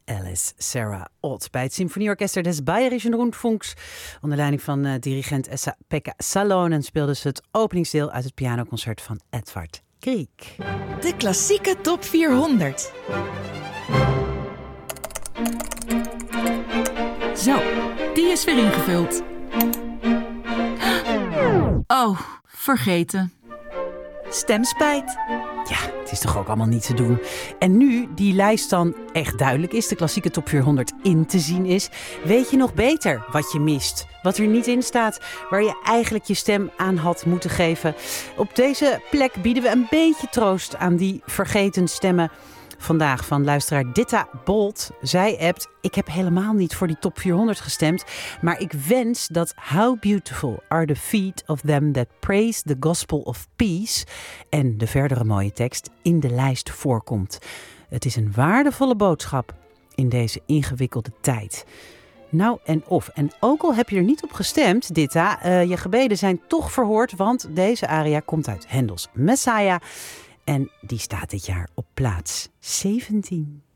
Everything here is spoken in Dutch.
Alice Sarah Ott bij het Symfonieorkester des Bayerischen Rundfunks. Onder leiding van dirigent Esa-Pekka Salonen speelden ze het openingsdeel uit het pianoconcert van Edvard Grieg. De klassieke top 400. Zo, die is weer ingevuld. Oh, vergeten. Stemspijt. Ja, het is toch ook allemaal niet te doen. En nu die lijst dan echt duidelijk is, de klassieke top 400 in te zien is, weet je nog beter wat je mist. Wat er niet in staat, waar je eigenlijk je stem aan had moeten geven. Op deze plek bieden we een beetje troost aan die vergeten stemmen. Vandaag van luisteraar Ditta Bolt. Zij appt: ik heb helemaal niet voor die top 400 gestemd, maar ik wens dat How beautiful are the feet of them that praise the gospel of peace en de verdere mooie tekst in de lijst voorkomt. Het is een waardevolle boodschap in deze ingewikkelde tijd. Nou en of. En ook al heb je er niet op gestemd, Ditta, je gebeden zijn toch verhoord, want deze aria komt uit Hendels Messiah. En die staat dit jaar op plaats 17.